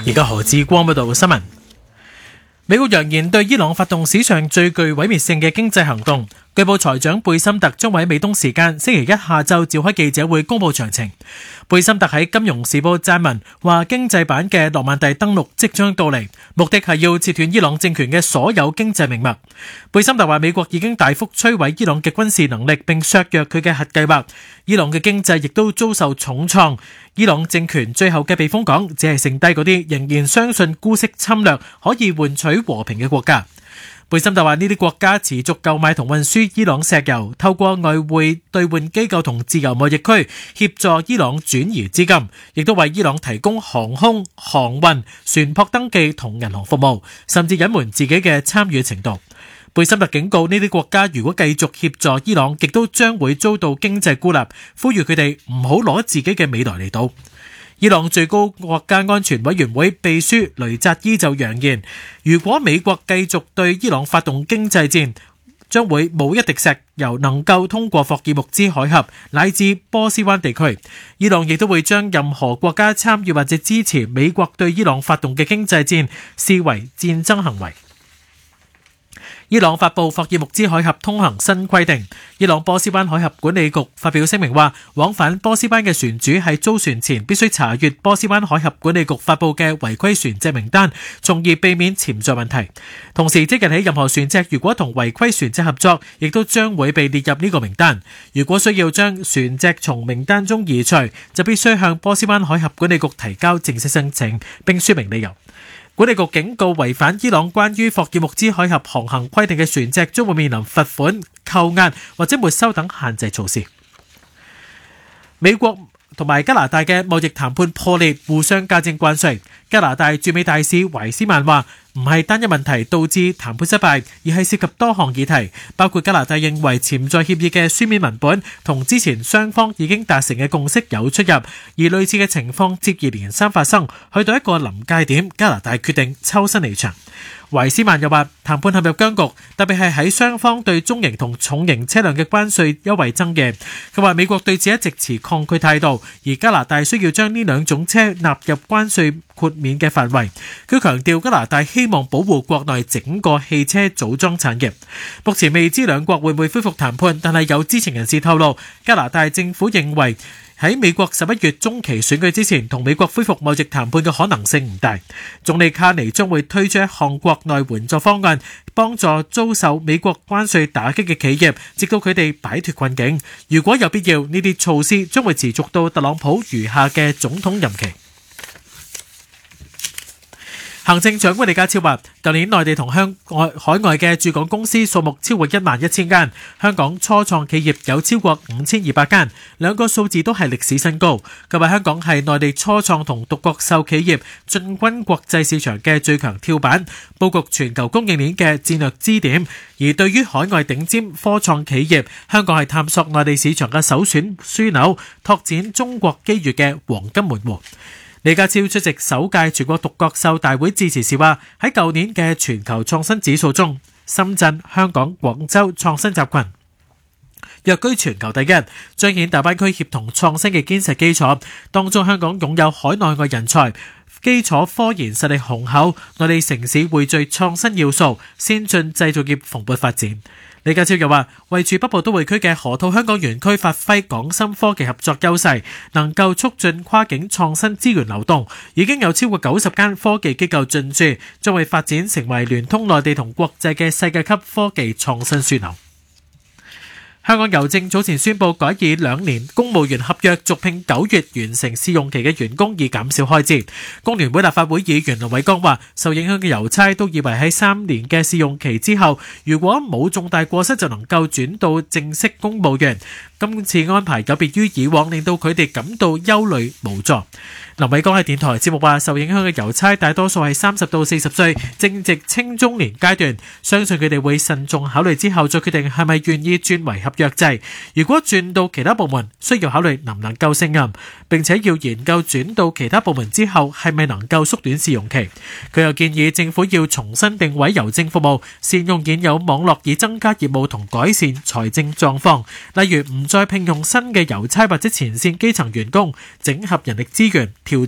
而家何志光報道新聞。美國揚言對伊朗發動史上最具毀滅性嘅經濟行動。據報財長貝森特將喺美東時間星期一下晝召開記者會公佈詳情。貝森特喺《金融時報》撰文話，經濟版嘅諾曼第登陸即將到嚟，目的係要切斷伊朗政權嘅所有經濟命脈。貝森特話，美國已經大幅摧毀伊朗嘅軍事能力，並削弱佢嘅核計劃。伊朗嘅經濟亦都遭受重創。伊朗政權最後嘅避風港只係剩低嗰啲仍然相信姑息侵略可以換取和平嘅國家。貝森特話，呢啲國家持續購買同運輸伊朗石油，透過外匯兌換機構同自由貿易區協助伊朗轉移資金，亦都為伊朗提供航空、航運、船舶登記同銀行服務，甚至隱瞞自己嘅參與程度。貝森特警告呢啲國家，如果繼續協助伊朗，亦都將會遭到經濟孤立，呼籲佢哋唔好攞自己嘅未來嚟賭。伊朗最高國家安全委員會秘書雷扎伊就揚言，如果美國繼續對伊朗發動經濟戰，將會冇一滴石油能夠通過霍爾木茲海峽乃至波斯灣地區。伊朗亦都會將任何國家參與或者支持美國對伊朗發動嘅經濟戰視為戰爭行為。伊朗發布霍爾木茲海峽通行新規定。伊朗波斯灣海峽管理局發表聲明話，往返波斯灣嘅船主喺租船前必須查閱波斯灣海峽管理局發布嘅違規船隻名單，從而避免潛在問題。同時，即日起任何船隻如果同違規船隻合作，亦都將會被列入呢個名單。如果需要將船隻從名單中移除，就必須向波斯灣海峽管理局提交正式申請，並說明理由。管理局警告，違反伊朗關於霍爾木茲海峽航行規定嘅船隻將會面臨罰款、扣押或者沒收等限制措施。美國同埋加拿大嘅貿易談判破裂，互相加徵關稅。加拿大駐美大使懷斯曼話，唔係單一問題導致談判失敗，而係涉及多項議題，包括加拿大認為潛在協議嘅書面文本同之前雙方已經達成嘅共識有出入，而類似嘅情況接二連三發生，去到一個臨界點，加拿大決定抽身離場。懷斯曼又話，談判陷入僵局，特別係喺雙方對中型同重型車輛嘅關稅優惠爭議。佢話美國對此一直持抗拒態度，而加拿大需要將呢兩種車納入關稅豁免嘅範圍。佢強調加拿大希望保護國內整個汽車組裝產業。目前未知兩國會唔會恢復談判，但係有知情人士透露，加拿大政府認為喺美國11月中期選舉之前同美國恢復貿易談判嘅可能性唔大。總理卡尼將會推出一項國內援助方案，幫助遭受美國關稅打擊嘅企業，直到佢哋擺脫困境。如果有必要，呢啲措施將會持續到特朗普餘下嘅總統任期。行政長官李家超話，舊年內地同海外嘅駐港公司數目超過11000間，香港初創企業有超過5200間，兩個數字都係歷史新高。佢話香港係內地初創同獨角獸企業進軍國際市場嘅最強跳板，佈局全球供應鏈嘅戰略支點。而對於海外頂尖科創企業，香港係探索內地市場嘅首選樞紐，拓展中國機遇嘅黃金門戶。李家超出席首屆全國獨角獸大會致辭時話，喺舊年嘅全球創新指數中，深圳、香港、廣州創新集群躍居全球第一，彰顯大灣區協同創新嘅堅實基礎。當中香港擁有海內外人才，基礎科研實力雄厚，內地城市匯聚創新要素，先進製造業蓬勃發展。李家超又話，位處北部都會區嘅河套香港園區發揮港深科技合作優勢，能夠促進跨境創新資源流動，已經有超過90間科技機構進駐，將會發展成為聯通內地同國際嘅世界級科技創新樞紐。香港郵政早前宣布改以2年公務員合約續聘9月完成試用期嘅員工，以減少開支。工聯會立法會議員盧偉光話，受影響嘅郵差都以為喺3年嘅試用期之後，如果冇重大過失就能夠轉到正式公務員。今次安排有別於以往，令到佢哋感到憂慮無助。林偉光喺電台節目話，受影響嘅郵差大多數係30到40歲，正值青中年階段，相信佢哋會慎重考慮之後再決定係咪願意轉為合約制。如果轉到其他部門，需要考慮能唔能夠勝任，並且要研究轉到其他部門之後係咪能夠縮短試用期。佢又建議政府要重新定位郵政服務，善用現有網絡以增加業務同改善財政狀況，例如唔再聘用新嘅郵差或者前線基層員工，整合人力資源，調